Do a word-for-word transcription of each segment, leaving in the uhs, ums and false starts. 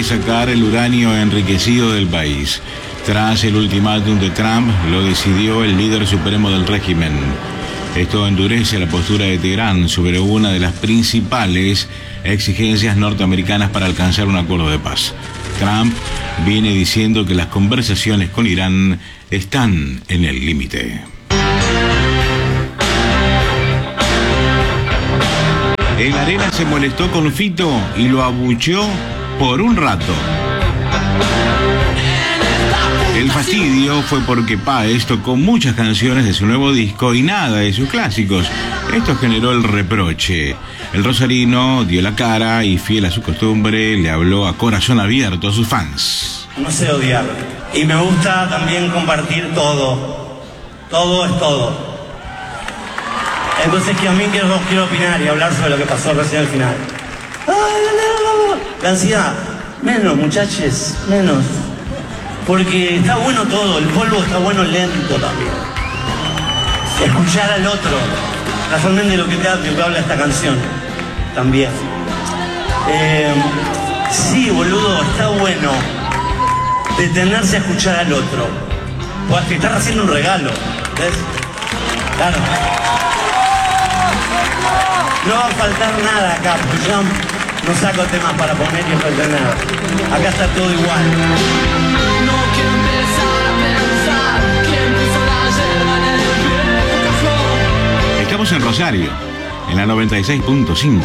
sacar el uranio enriquecido del país. Tras el ultimátum de Trump, lo decidió el líder supremo del régimen. Esto endurece la postura de Teherán sobre una de las principales exigencias norteamericanas para alcanzar un acuerdo de paz. Trump viene diciendo que las conversaciones con Irán están en el límite. El Arena se molestó con Fito y lo abucheó por un rato. El fastidio fue porque Páez tocó muchas canciones de su nuevo disco y nada de sus clásicos. Esto generó el reproche. El rosarino dio la cara y, fiel a su costumbre, le habló a corazón abierto a sus fans. No sé odiar. Y me gusta también compartir todo. Todo es todo. Entonces que a mí quiero, quiero opinar y hablar sobre lo que pasó recién al final. La ansiedad. Menos, muchachos, menos. Porque está bueno todo, el polvo está bueno lento también. Escuchar al otro, casualmente lo que te habla esta canción, también. Eh, sí, boludo, está bueno detenerse a escuchar al otro. Pues te estás haciendo un regalo, ¿ves? Claro. No va a faltar nada acá, porque yo no saco temas para poner y no falta nada. Acá está todo igual. Estamos en Rosario, en la noventa y seis punto cinco.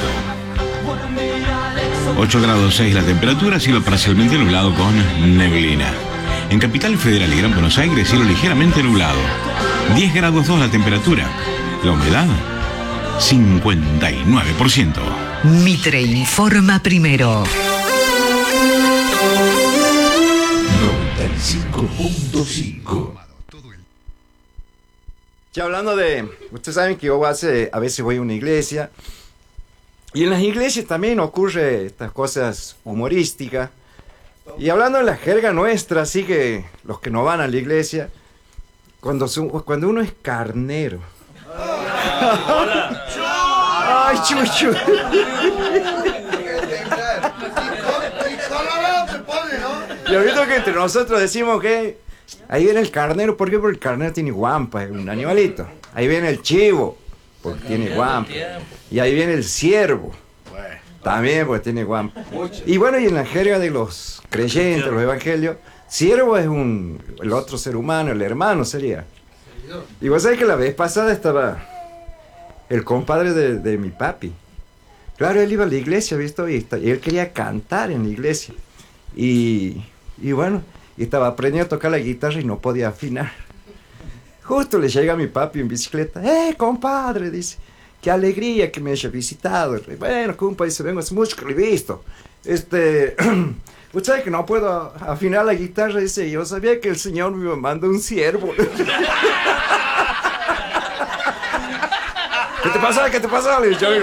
ocho grados seis la temperatura, cielo parcialmente nublado con neblina. En Capital Federal y Gran Buenos Aires, cielo ligeramente nublado. diez grados dos la temperatura. La humedad, cincuenta y nueve por ciento. Mitre informa primero. noventa y cinco punto cinco. Ya hablando de... Ustedes saben que yo hace, a veces voy a una iglesia. Y en las iglesias también ocurre estas cosas humorísticas. Y hablando de la jerga nuestra, así que los que no van a la iglesia, cuando, su, cuando uno es carnero. ¡Ay, chuchu! Y ahorita que entre nosotros decimos que ahí viene el carnero, ¿por qué? Porque el carnero tiene guampa, es un animalito. Ahí viene el chivo, porque tiene guampa. Y ahí viene el ciervo, también porque tiene guampa. Y bueno, y en la jerga de los creyentes, los evangelios, ciervo es un, el otro ser humano, el hermano sería. Y vos sabés que la vez pasada estaba el compadre de, de mi papi. Claro, él iba a la iglesia, ¿visto? Y, y él quería cantar en la iglesia. Y, y bueno, y estaba aprendiendo a tocar la guitarra y no podía afinar. Justo le llega a mi papi en bicicleta. ¡Eh, compadre! Dice, qué alegría que me haya visitado. Bueno, compadre, dice, vengo hace mucho que lo he visto. Este, usted sabe que no puedo afinar la guitarra. Dice, yo sabía que el Señor me mandó un siervo. ¿Qué te pasa? ¿Qué te pasa? Le dije,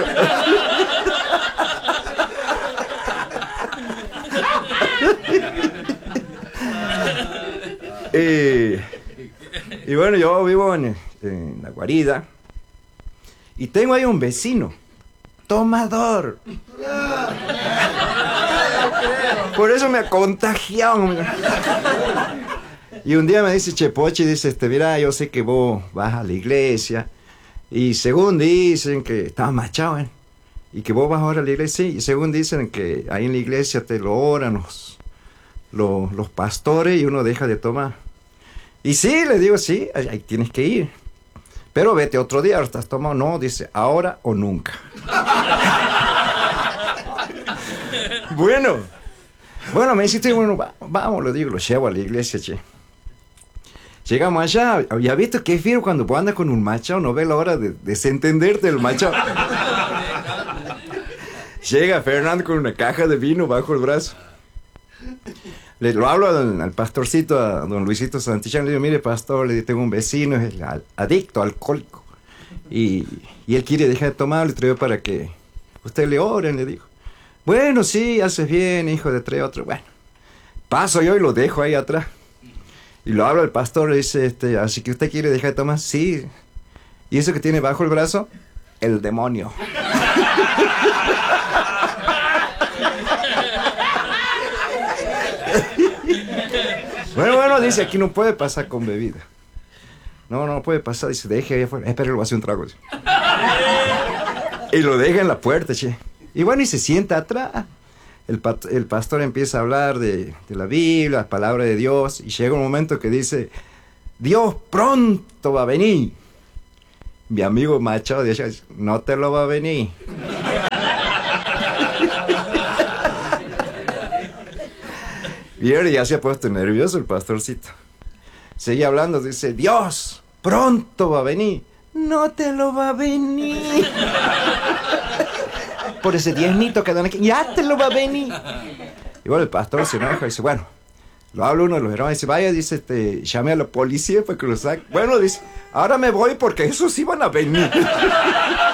y, y bueno, yo vivo en, en la guarida y tengo ahí un vecino tomador. Por eso me ha contagiado. Y un día me dice Chepoche, dice, este, mira, yo sé que vos vas a la iglesia y según dicen que estás machado, ¿eh? Y que vos vas ahora a la iglesia, y según dicen que ahí en la iglesia te lo oran los, los, los pastores y uno deja de tomar. Y sí, le digo, sí, ahí, ahí tienes que ir. Pero vete otro día, ahora estás tomado. No, dice, ahora o nunca. Bueno, bueno, me dice, bueno, va, vamos, lo digo, lo llevo a la iglesia, che. Llegamos allá, ¿ya visto qué fiero cuando vos andas con un machado? No ve la hora de desentenderte del machado. Llega Fernando con una caja de vino bajo el brazo. Le lo hablo al, al pastorcito, a don Luisito Santillán, le digo, mire pastor, le digo, tengo un vecino, es el adicto, alcohólico. Y, y él quiere dejar de tomar, le traigo para que usted le oren, le digo. Bueno, sí, haces bien, hijo, de trae otro. Bueno, paso yo y lo dejo ahí atrás. Y lo habla el pastor, le dice, este, así que usted quiere dejar de tomar, sí. ¿Y eso que tiene bajo el brazo? El demonio. Bueno, bueno, dice, aquí no puede pasar con bebida. No, no puede pasar, dice, deje ahí afuera. Espera, lo voy a hacer un trago. Dice. Y lo deja en la puerta, che. Y bueno, y se sienta atrás. El, pat- el pastor empieza a hablar de, de la Biblia, la palabra de Dios, y llega un momento que dice, Dios pronto va a venir. Mi amigo Machado dice, no te lo va a venir. Y ya se ha puesto nervioso el pastorcito. Sigue hablando, dice, Dios pronto va a venir. No te lo va a venir. Por ese diezmito que dan aquí, ya te lo va a venir. Y bueno, el pastor se enoja y dice, bueno, lo habla uno de los hermanos, dice, vaya, dice, este, llame a la policía para que lo saque. Bueno, dice, ahora me voy porque esos iban a venir.